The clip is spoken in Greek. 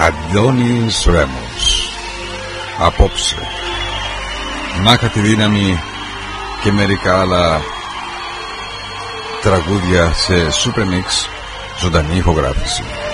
Αντώνης Ρέμος. Απόψε μάχα τη δύναμη και μερικά άλλα τραγούδια σε Super Mix, ζωντανή ηχογράφηση.